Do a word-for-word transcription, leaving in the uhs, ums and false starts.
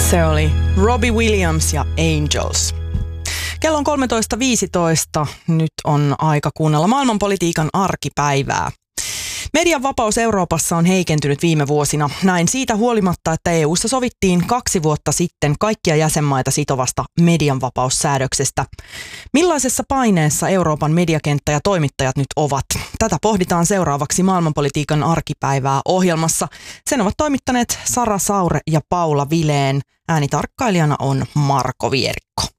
Se oli Robbie Williams ja Angels. Kello on kolmetoista viisitoista. Nyt on aika kuunnella maailmanpolitiikan arkipäivää. Median vapaus Euroopassa on heikentynyt viime vuosina. Näin siitä huolimatta, että E U:ssa sovittiin kaksi vuotta sitten kaikkia jäsenmaita sitovasta medianvapaussäädöksestä. Millaisessa paineessa Euroopan mediakenttä ja toimittajat nyt ovat? Tätä pohditaan seuraavaksi maailmanpolitiikan arkipäivää ohjelmassa. Sen ovat toimittaneet Sara Saure ja Paula Vileen. Äänitarkkailijana on Marko Vierikko.